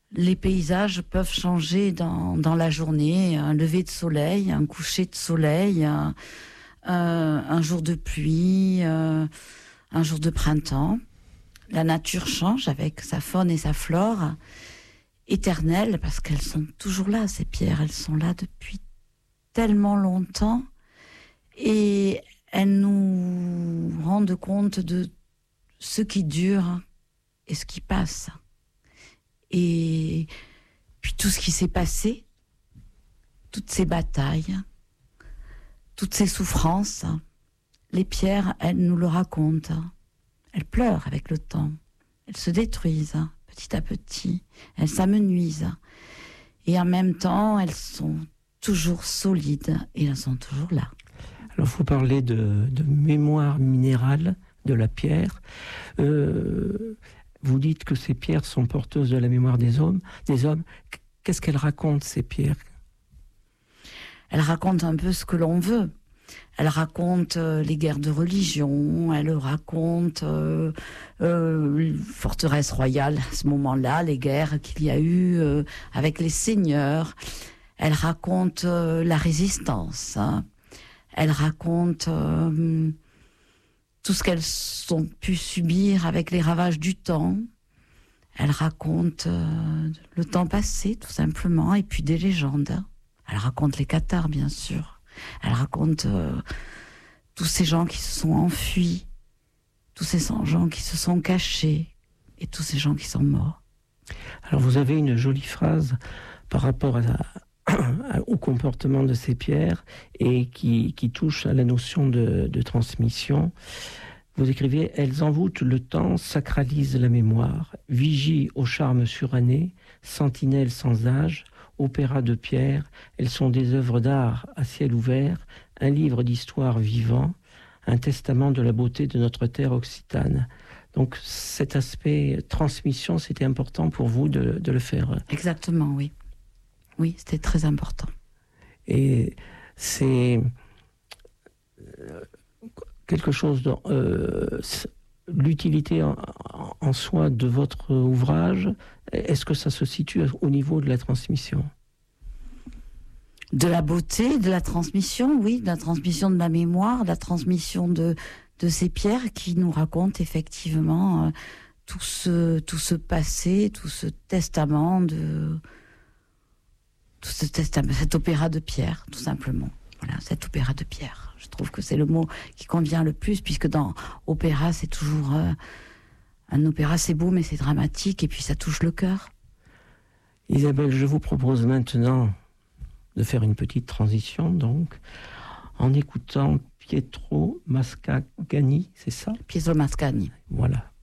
les paysages peuvent changer dans la journée, un lever de soleil, un coucher de soleil, un jour de pluie, un jour de printemps. La nature change avec sa faune et sa flore éternelles, parce qu'elles sont toujours là, ces pierres, elles sont là depuis tellement longtemps, et elles nous rendent compte de ce qui dure et ce qui passe. Et puis tout ce qui s'est passé, toutes ces batailles, toutes ces souffrances, les pierres, elles nous le racontent. Elles pleurent avec le temps, elles se détruisent petit à petit, elles s'amenuisent. Et en même temps, elles sont toujours solides et elles sont toujours là. Alors, vous parlez de mémoire minérale de la pierre. Vous dites que ces pierres sont porteuses de la mémoire des hommes. Qu'est-ce qu'elles racontent, ces pierres ? Elles racontent un peu ce que l'on veut. Elles racontent les guerres de religion, elles racontent forteresse royale à ce moment-là, les guerres qu'il y a eu avec les seigneurs. Elles racontent la résistance. Hein. Elles racontent tout ce qu'elles ont pu subir avec les ravages du temps. Elles racontent le temps passé, tout simplement, et puis des légendes. Elles racontent les cathares, bien sûr. Elles racontent tous ces gens qui se sont enfuis, tous ces gens qui se sont cachés, et tous ces gens qui sont morts. Alors vous avez une jolie phrase par rapport au comportement de ces pierres et qui touche à la notion de transmission. Vous écrivez « Elles envoûtent le temps, sacralisent la mémoire, vigient au charme suranné, sentinelles sans âge, opéra de pierre, elles sont des œuvres d'art à ciel ouvert, un livre d'histoire vivant, un testament de la beauté de notre terre occitane. » Donc cet aspect transmission, c'était important pour vous de le faire. Exactement, oui. Oui, c'était très important. Et c'est quelque chose de... l'utilité en soi de votre ouvrage, est-ce que ça se situe au niveau de la transmission ? De la beauté, de la transmission, oui, de la transmission de la mémoire, de la transmission de ces pierres qui nous racontent effectivement tout ce passé, tout ce testament, cet opéra de pierre, tout simplement. Voilà, cet opéra de pierre. Je trouve que c'est le mot qui convient le plus, puisque dans opéra, c'est toujours... un opéra, c'est beau, mais c'est dramatique, et puis ça touche le cœur. Isabelle, je vous propose maintenant de faire une petite transition, donc, en écoutant Pietro Mascagni, c'est ça ? Pietro Mascagni. Voilà.